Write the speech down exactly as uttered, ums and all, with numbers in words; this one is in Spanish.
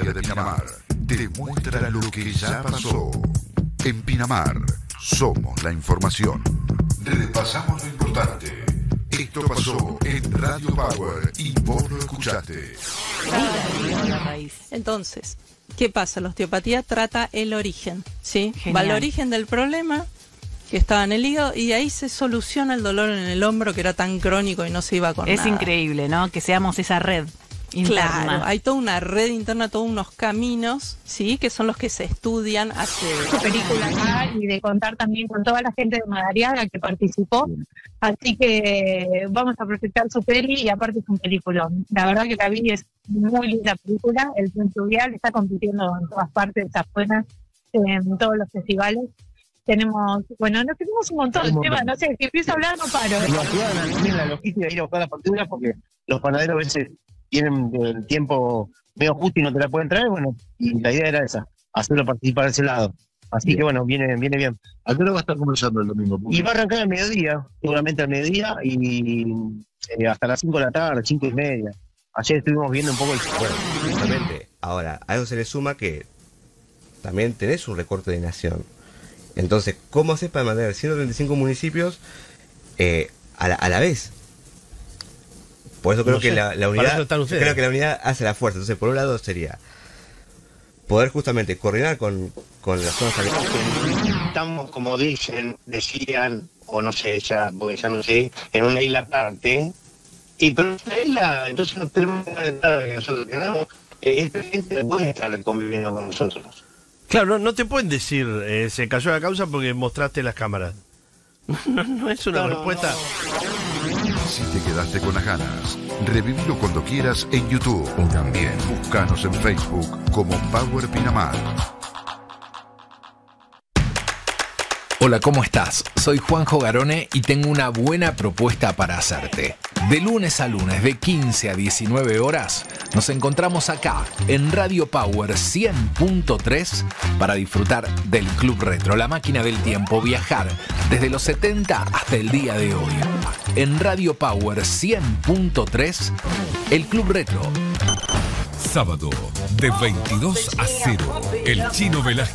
de Pinamar te muestra lo que ya pasó. En Pinamar somos la información. Repasamos lo importante. Esto pasó en Radio Power y vos lo escuchaste. Entonces, ¿qué pasa? La osteopatía trata el origen, ¿sí? Genial. Va al origen del problema que estaba en el hígado y ahí se soluciona el dolor en el hombro que era tan crónico y no se iba con Es nada. increíble, ¿no? Que seamos esa red interna. Claro, hay toda una red interna, todos unos caminos, ¿sí? Que son los que se estudian hace... película acá y de contar también con toda la gente de Madariaga que participó, así que vamos a proyectar su peli y aparte es un peliculón. La verdad que la vi, es muy linda película, el Fluvial está compitiendo en todas partes afuera, en todos los festivales. Tenemos, bueno, no tenemos un montón de temas, no sé, si empiezo a hablar no paro. Nos ayudan también la logística de ir a buscar las facturas porque los panaderos a veces tienen el tiempo medio justo y no te la pueden traer, bueno, y la idea era esa, hacerlo participar de ese lado. Así bien. Que bueno, viene, viene bien. ¿A qué hora va a estar conversando el domingo? Y va a arrancar al mediodía, seguramente al mediodía, y eh, hasta las cinco de la tarde, cinco y media. Ayer estuvimos viendo un poco el... Bueno, justamente, ahora, a eso se le suma que también tenés un recorte de nación. Entonces, ¿cómo haces para mantener ciento treinta y cinco municipios eh, a, la, a la vez? Por eso creo no que sé, la, la unidad creo que la unidad hace la fuerza. Entonces, por un lado sería poder justamente coordinar con, con las zonas alejadas. Estamos, como dicen, decían, o no sé, ya, porque ya no sé, en una isla aparte, y pero esta isla, entonces no tenemos que entrar que nosotros tenemos, eh, esta gente no puede estar conviviendo con nosotros. Claro, no, no te pueden decir, eh, se cayó la causa porque mostraste las cámaras. No, no es una no, respuesta. No, no. Si te quedaste con las ganas, revivilo cuando quieras en YouTube. O también búscanos en Facebook como Power Pinamar. Hola, ¿cómo estás? Soy Juanjo Garone y tengo una buena propuesta para hacerte. De lunes a lunes, de quince a diecinueve horas, nos encontramos acá en Radio Power cien punto tres para disfrutar del Club Retro, la máquina del tiempo, viajar desde los setenta hasta el día de hoy. En Radio Power cien punto tres, el Club Retro. Sábado, de veintidós a cero, el Chino Velázquez